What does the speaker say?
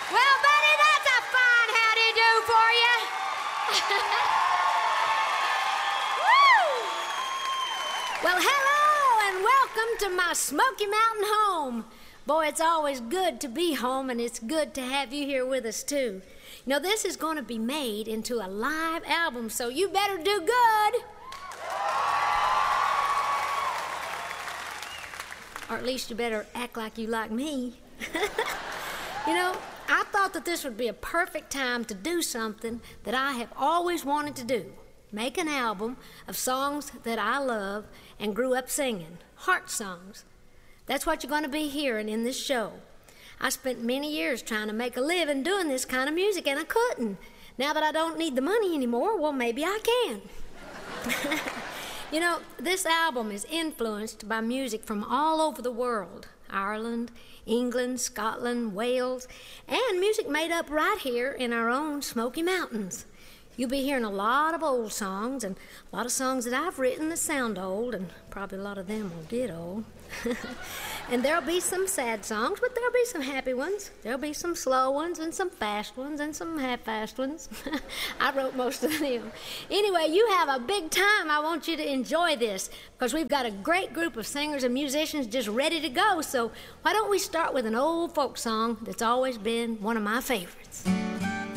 Well, buddy, that's a fine howdy-do for you. Woo! Well, hello and welcome to my Smoky Mountain home. Boy, it's always good to be home, and it's good to have you here with us, too. You know, this is going to be made into a live album, so you better do good. Or at least you better act like you like me. You know, I thought that this would be a perfect time to do something that I have always wanted to do. Make an album of songs that I love and grew up singing, heart songs. That's what you're going to be hearing in this show. I spent many years trying to make a living doing this kind of music, and I couldn't. Now that I don't need the money anymore, well, maybe I can. You know, this album is influenced by music from all over the world. Ireland, England, Scotland, Wales, and music made up right here in our own Smoky Mountains. You'll be hearing a lot of old songs and a lot of songs that I've written that sound old, and probably a lot of them will get old. And there'll be some sad songs, but there'll be some happy ones. There'll be some slow ones and some fast ones and some half-fast ones. I wrote most of them. Anyway, you have a big time. I want you to enjoy this because we've got a great group of singers and musicians just ready to go. So why don't we start with an old folk song that's always been one of my favorites.